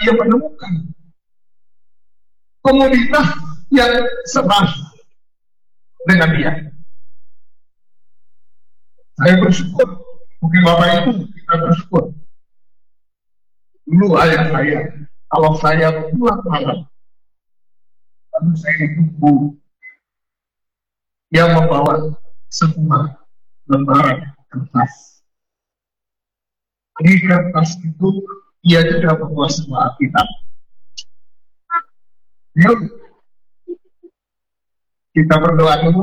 dia menemukan komunitas yang serasi dengan dia. Saya bersyukur, mungkin Bapak Ibu kita bersyukur. Dulu ayah saya, kalau saya pulang malam, lalu saya ditunggu, dia membawa sebuah lembaran kertas. Di kertas itu dia juga membawa sebuah Alkitab. Yuk, kita berdoa dulu.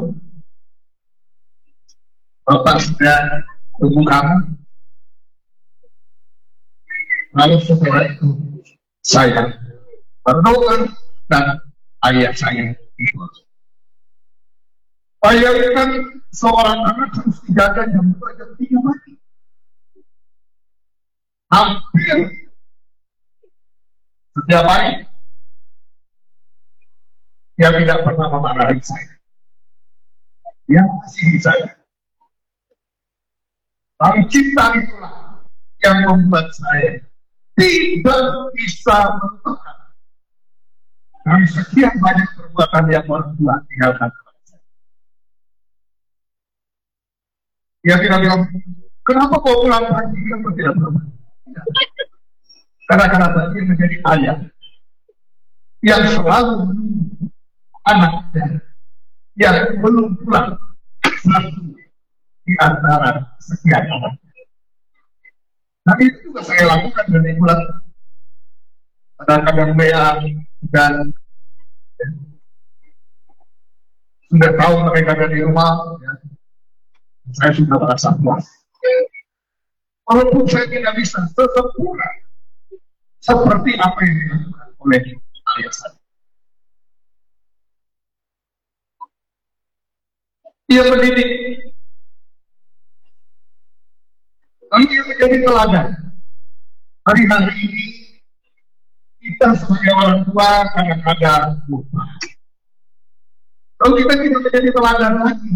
Bapak sudah tunggu kamu. Lalu setelah itu saya berdoa dan ayah saya ikut. Bayangkan seorang anak harus dijaga jam 2 jam 3 pagi. Hampir setiap hari dia tidak pernah memarahi saya. Dia mengasihi saya. Tapi cinta itulah yang membuat saya tidak bisa melupakan dari sekian banyak perbuatan yang orang tua tinggalkan. Dia tidak bilang, kenapa kau pulang pagi? Kenapa tidak pulang? Karena dia menjadi ayah yang selalu menunggu anaknya yang belum pulang satu di antara sekian anak. Nah itu juga saya lakukan dari bulan. Kadang-kadang Bea dan sudah tahu mereka dari rumah, ya. Saya sudah merasa puas. Walaupun saya tidak bisa sesempurna seperti apa yang dilakukan oleh ayah saya. Dia mendidik, lalu dia menjadi teladan. Hari-hari ini kita sebagai orang tua kadang-kadang lupa. Lalu kita tidak menjadi teladan lagi.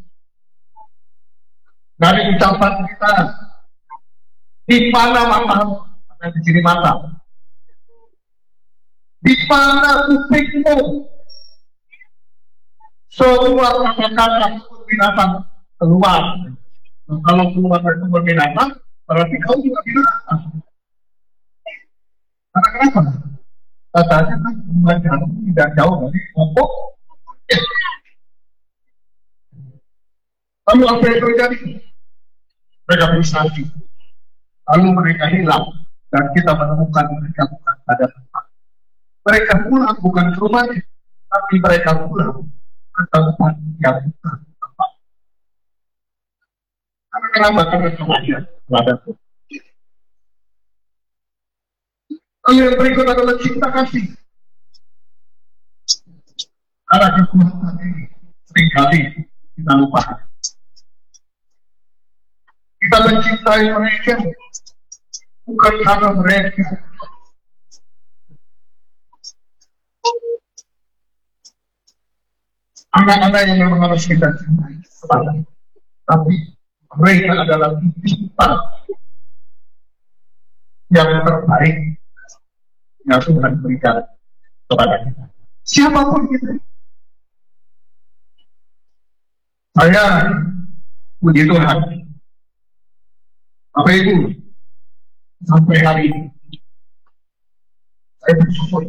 Dari ucapan kita, di mana matamu, di sini mata, di mana kupingmu, semua kata-kata binatang keluar. Nah, kalau keluar itu binatang, berarti kau juga binatang. Karena kenapa? Katanya kan jarum tidak jauh dari pokok. Lalu apa yang terjadi? Mereka bersatu. Lalu mereka hilang dan kita menemukan mereka bukan pada tempat. Mereka pulang bukan ke rumahnya, tapi mereka pulang ke tempat yang bukan tempat. Karena kenapa? Karena kematian terhadap Tuhan. Lalu yang berikut adalah cinta kasih. Karena kekuatan ini seringkali kita lupakan. Kita mencintai mereka bukan karena mereka anak-anak yang memang harus kita cintai, tapi mereka adalah titipan yang terbaik yang Tuhan berikan kepada kita. Siapapun kita. Saya puji Tuhan. Bapak Ibu, sampai hari ini saya bersyukur.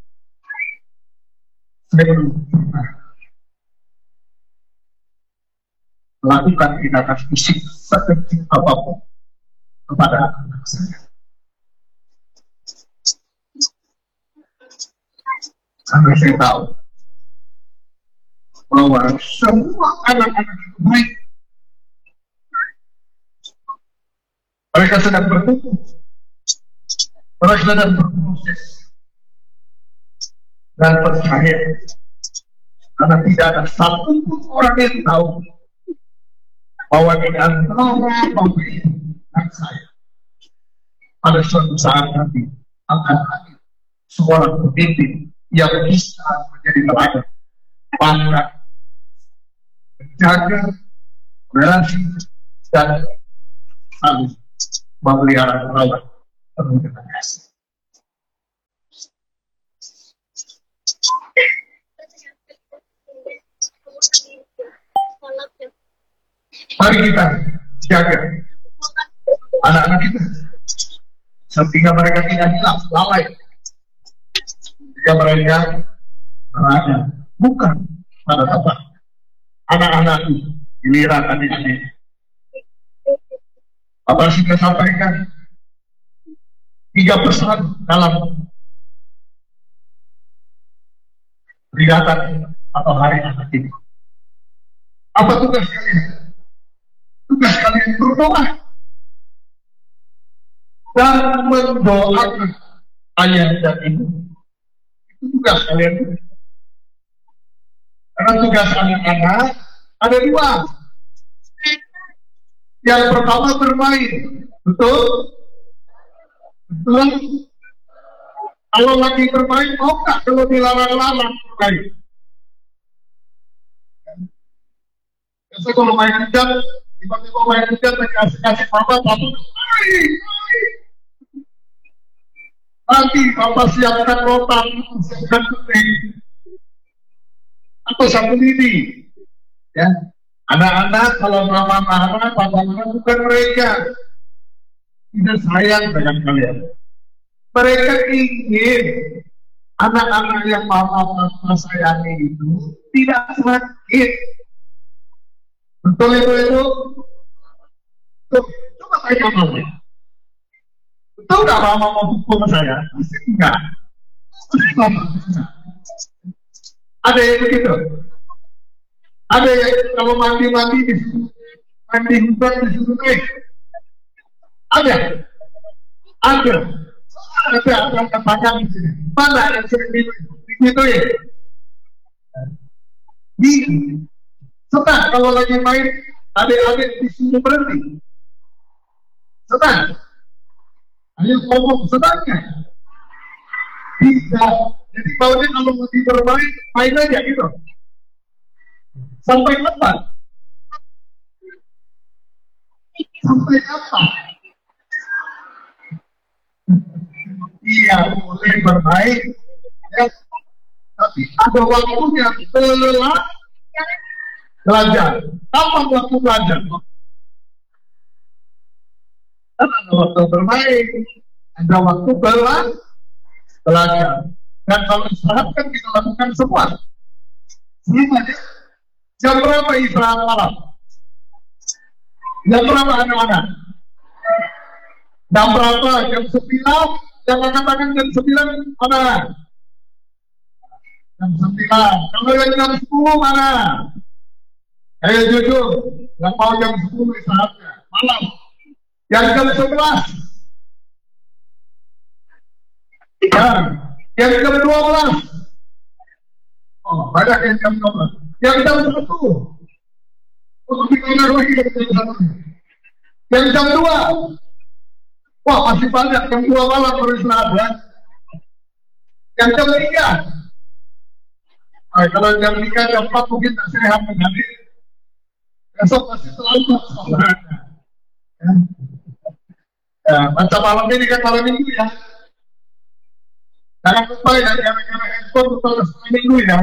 Saya belum pernah melakukan tindakan fisik sekecil apapun kepada anak saya. Karena saya tahu bahwa semua anak-anak itu baik. Mereka sedang bertumbuh, mereka sedang berproses, dan percaya karena tidak ada satupun orang yang tahu bahwa di antara Bapak dan saya pada suatu saat nanti akan ada seorang pemimpin yang bisa menjadi teladan, bangga, menjaga relasi dan saling memelihara merawat penuh dengan kasih. Mari kita jaga anak-anak kita sehingga mereka tidak hilang, lalai, sehingga mereka berada bukan pada tempat anak-anak giliran adik-adik. Bapak sudah sampaikan 3 pesan dalam peringatan atau hari anak ini. Apa tugas kalian? Tugas kalian berdoa dan mendoakan ayah dan ibu. Itu tugas kalian. Karena tugas anak-anak ada 2. Yang pertama bermain, betul? Betul. Kalau lagi bermain, mau nggak kalau dilarang-larang bermain? Biasanya kalau main hujan, tiba-tiba main hujan, kasih papa, nanti papa siapkan rotan, siapkan putih, atau satu lidi, ya. Anak-anak kalau mama marah, papa marah, bukan mereka tidak sayang dengan kalian. Mereka ingin anak-anak yang mama sayangi itu tidak sakit. Betul itu? Coba tanya mama. Betul nggak mama mau pukul saya? Pasti enggak. Ada yang begitu. Ada yang kalau mandi disuruh mandi hutan disuruh naik. Ada. Ada panjang di sini. Mana yang sering begitu ya? Senang kalau lagi main, adik-adik disuruh berhenti. Senang. Ayo ngomong senangnya. Tidak. Jadi baunya kalau mau bermain, main aja gitu. Sampai apa? Sampai apa? Iya, boleh bermain, ya. Tapi ada waktunya belajar. Kapan waktu belajar? Ada waktu bermain, ada waktu belajar. Dan kalau istirahat kan kita lakukan semua. Semuanya. Jam berapa istirahat malam? Jam berapa anak-anak? Jam berapa? Jam 9? Jangan katakan jam 9 mana? Jam 9. Kalau yang jam 10 mana? Ayo jujur, yang mau jam 10 istirahatnya malam. Yang jam 11. Ya. Yang jam 12. Oh, banyak yang jam 12. Yang jam 1. Yang jam 2. Wah, masih banyak. Jam 2 malam baru istirahat ya. Yang jam 3. Nah, kalau jam 3, jam 4 mungkin tak sehat menjadi. Besok masih selalu saudara. Ya, macam malam ini kan malam minggu ya. Jangan lupa ya, jangan handphone kalau setengah minggu ya.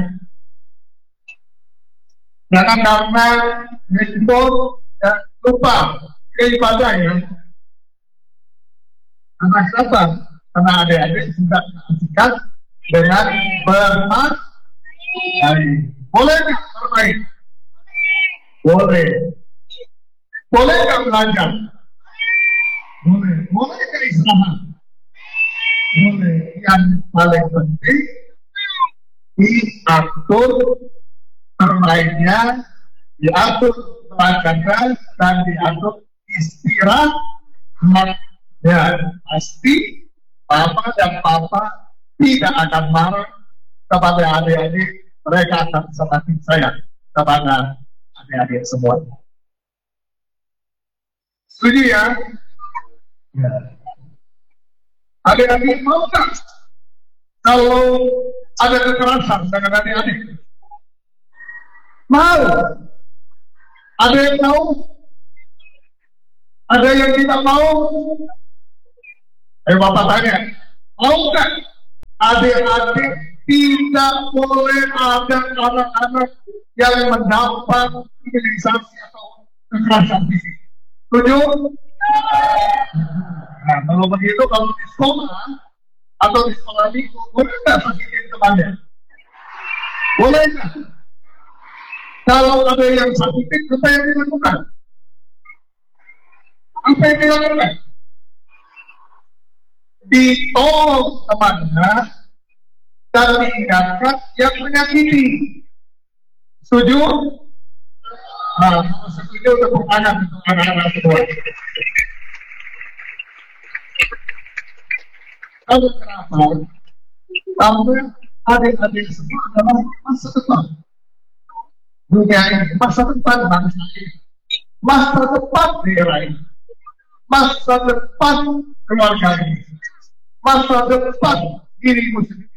Jangan karena handphone ya, lupa ke ibadah ya. Karena kenapa? Karena adik-adik sudah mengasihkan dengan bermain. Boleh nggak bermain? Boleh. Boleh nggak belajar? Boleh. Boleh nggak istirahat? Boleh. Yang paling penting diatur bermainnya, diatur belajarnya, dan diatur istirahat. Ya, pasti Papa dan Papa tidak akan marah kepada adik-adik. Mereka akan semakin sayang kepada adik-adik semua. Setuju ya? Ya. Adik-adik mau kan kalau ada kekerasan dengan adik-adik? Mau? Ada yang mau? Ada yang tidak mau? Bapak tanya, mau nggak? Adik-adik tidak boleh ada anak-anak yang mendapat kriminalisasi atau kekerasan fisik. Setuju? Nah, kalau begitu kalau di sekolah atau di sekolah minggu, boleh nggak sakitin temannya? Boleh nggak? Kalau ada yang sakitin, apa yang dilakukan? Apa yang dilakukan? Ditolong temannya dan diingatkan yang menyakiti. Setuju? Nah, setuju untuk anak-anak semua. Kalau kenapa? Karena adik-adik semua adalah masa depan dunia ini, masa depan bangsa ini, masa depan daerah ini, masa depan keluarga ini, masa depan dirimu sendiri.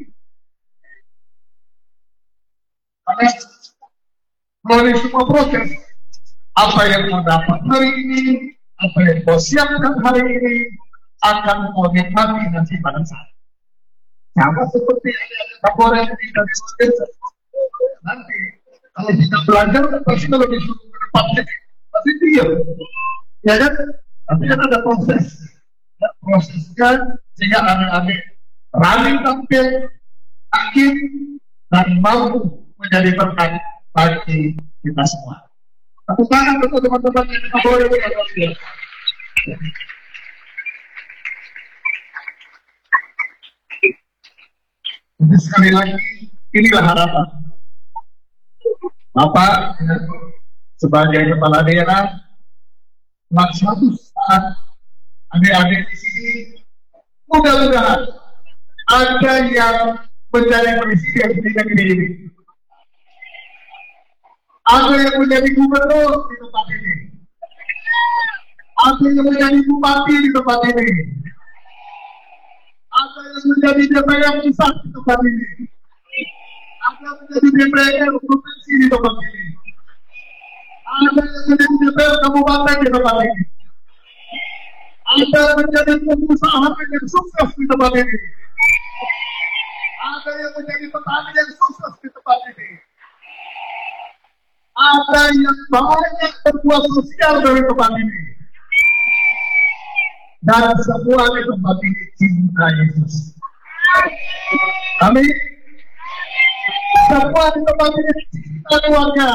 Karena melalui semua proses, apa yang kau dapat hari ini, apa yang kau siapkan hari ini, akan kau nikmati nanti pada saat. Sama seperti yang kita nanti kalau kita belajar pasti kalau disuruh ke depan pasti diam, ya kan? Tapi kan ada proses, ya, prosesnya sehingga anak-anak running tampil yakin dan mampu menjadi berkat bagi kita semua. Tepuk tangan untuk teman-teman yang boleh berada. Jadi sekali lagi, inilah harapan Bapak sebagai kepala daerah. Suatu saat adik-adik di sini mudah-mudahan ada yang menjadi presiden di negeri ini, ada yang menjadi gubernur di tempat ini, ada yang menjadi bupati di tempat ini, ada yang menjadi DPR pusat di tempat ini, ada menjadi DPR provinsi di tempat ini, ada yang menjadi DPR kabupaten di tempat ini, ada menjadi pengusaha yang sukses di tempat ini, ada yang menjadi petani yang sukses di tempat ini, ada yang banyak berbuat sosial dari tempat ini, dan semua di tempat ini cinta Yesus. Amin. Semua di tempat ini cinta keluarga.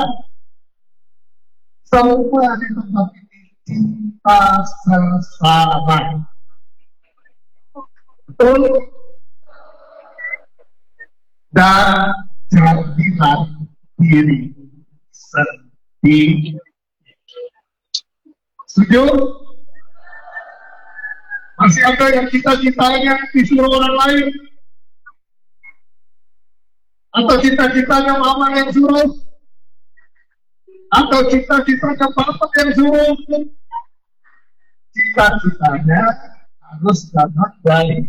Semua di tempat ini cinta sesama. Betul? Dan jadilah diri sendiri. Setuju? Masih ada yang cita-citanya disuruh orang lain? Atau cita-citanya mama yang suruh? Atau cita-citanya bapak yang suruh? Cita-citanya harus datang dari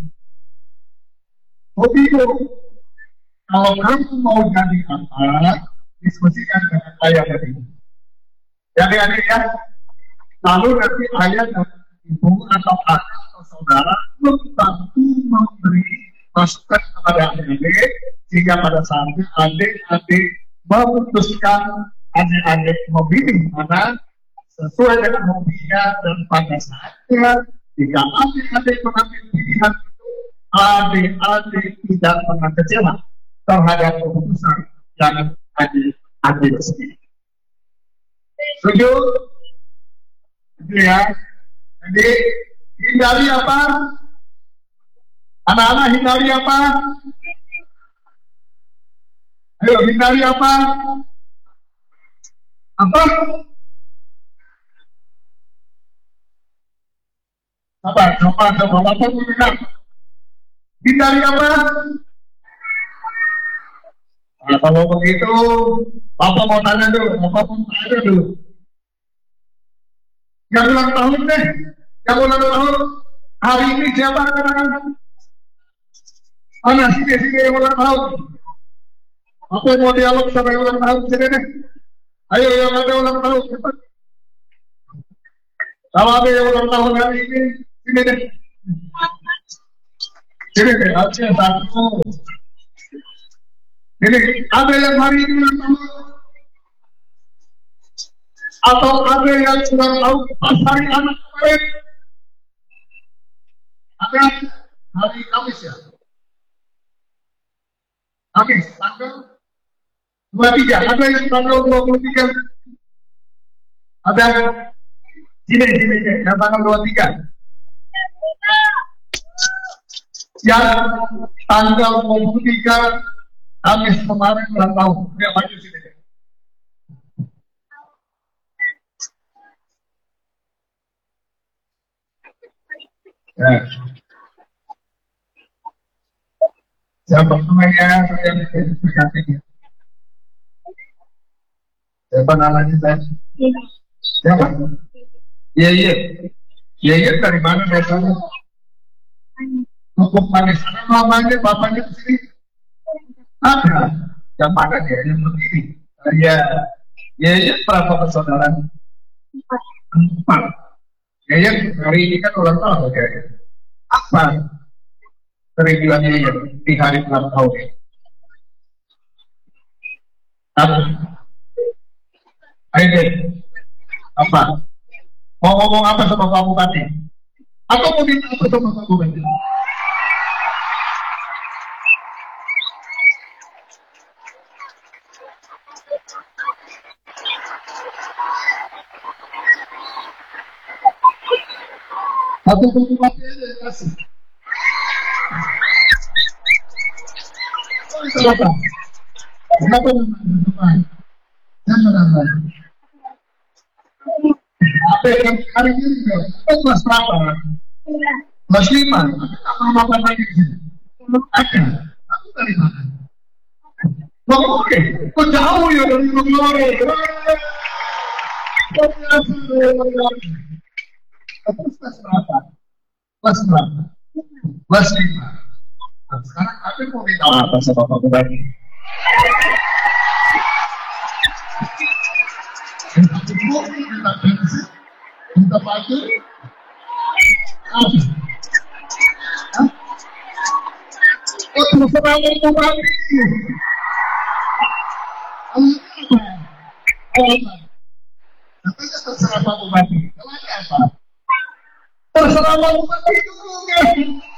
hobi. Kalau kamu mau jadi apa, diskusikan dengan ayah dan ibu. Jadi adik ya, lalu nanti ayah dan ibu atau anak atau saudara membantu memberi masukan kepada adik-adik, sehingga pada saatnya adik-adik memutuskan, adik-adik memilih mana sesuai dengan hobinya, dan pada saatnya jika adik-adik mengambil pilihan itu, adik-adik tidak pernah kecewa terhadap keputusan yang adik-adik sendiri. Setuju? Itu ya. Jadi hindari apa? Anak-anak hindari apa? Ayo hindari apa? Apa? Coba Bapak mendengar. Hindari apa? Nah, kalau begitu, Bapak mau tanya dulu, Bapak mau tanya dulu. Yang ulang tahun deh, yang ulang tahun hari ini siapa kan? Mana sini yang ulang tahun? Apa yang mau dialog sama yang ulang tahun sini deh? Ayo yang ada ulang tahun cepat. Kalau ada yang ulang tahun hari ini, sini deh. Sini deh, harusnya satu. Ini ada yang hari ini ulang tahun. Atau ada yang kurang tahu pasari anak kemarin? Ada hari Kamis ya? Kamis, tanggal 23. Ada yang tanggal 23? Ada sini yang tanggal 23. Yang tanggal 23 Kamis kemarin ulang tahun. Ya, maju sini. Ya. Siapa namanya? Siapa namanya saya? Siapa? Iya dari mana biasanya? Cukup manis. Namanya bapaknya di sini ada. Yang mana dia? Yang begini. Iya berapa persaudaraan? 4. Iya hari ini kan ulang tahun ya. Apa? Kerinduannya ya di hari ulang tahun ini. Apa? Ayo apa? Mau ngomong apa sama Pak Bupati? Atau mau minta apa sama Pak Bupati? Atau Pak Bupati aja yang kasih. Kenapa? Kenapa namanya? Jangan. Apa yang hari ini? Kelas berapa? Kelas 5. Apa lagi di sini? Ada. Aku dari mana? Oke. Kok jauh ya dari Bogor? Terus kelas berapa? Kelas berapa? Kelas 5. Nah, sekarang aku mau minta apa sama Pak Bupati? Minta baju? Oh, terserah Pak Bupati. Katanya terserah Pak Bupati. Namanya apa? Terserah Pak Bupati dulu kan?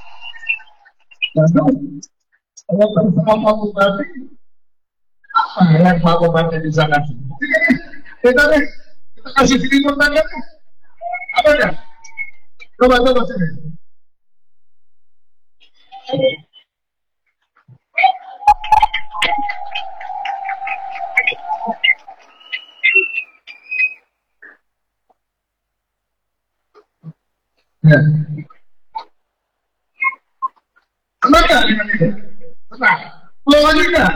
Kalau terserah Pak Bupati, apa yang Pak Bupati bisa kasih? Kita kasih sini tanya. Apa ya? Coba sini. Ya. Kenapa dengan itu? Tenang. Belum aja enggak?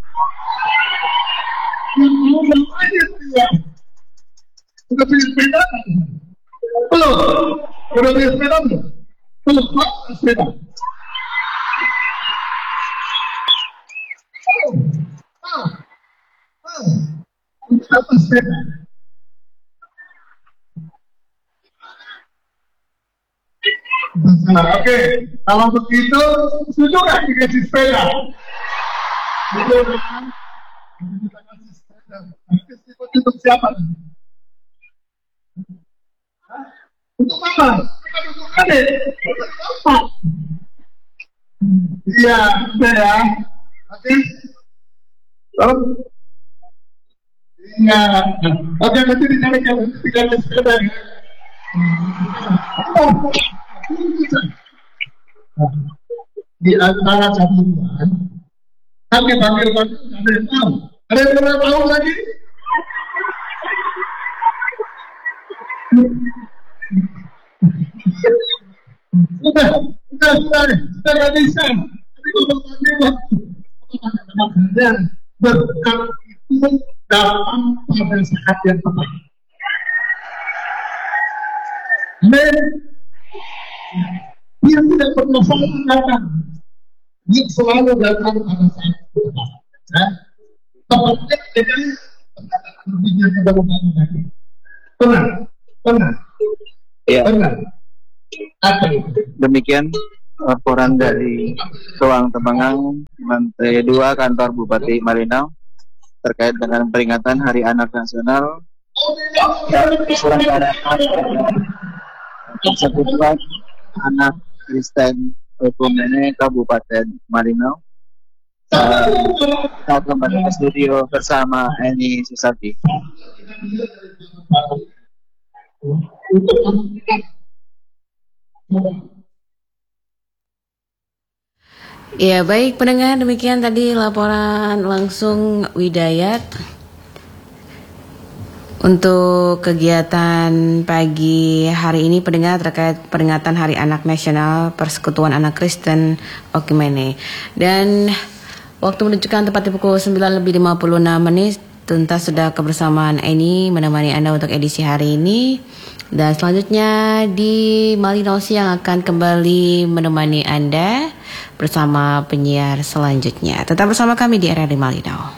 Belum aja ya. Udah beli sepeda? Belum. Udah beli sepeda belum? Belum. Sepeda. Apa sepeda? Nah, oke. Kalau begitu, setuju nggak dikasih sepeda? Setuju kan? Kita kasih sepeda. Untuk siapa? Untuk apa? Kita dudukkan deh. Untuk apa? Iya, udah ya. Oke. Iya. Oke, nanti dicari sepeda. Di antara campuran, kami panggilkan ada yang tahu. Ada yang pernah tahu lagi? Sudah nggak bisa. Tapi kalau panggil waktu, berkat itu datang pada saat yang tepat. Dan dia tidak pernah salah datang. Dia selalu datang pada saat yang tepat. Tepatnya dengan berpikir baru lagi. Pernah. Ya. Pernah. Demikian laporan dari Ruang Temanggang, Lantai 2 Kantor Bupati Malinau terkait dengan peringatan Hari Anak Nasional diselenggarakan Persekutuan Anak Kristen Kebumen Kabupaten Marinau. Kita kembali ke studio bersama Eni Susati. Ya baik pendengar, demikian tadi laporan langsung Widayat untuk kegiatan pagi hari ini pendengar terkait peringatan Hari Anak Nasional Persekutuan Anak Kristen Okimene. Dan waktu menunjukkan tepat di pukul 9:56. Tuntas sudah kebersamaan Eni menemani Anda untuk edisi hari ini. Dan selanjutnya di Malinau Siang akan kembali menemani Anda bersama penyiar selanjutnya. Tetap bersama kami di RRI Malinau.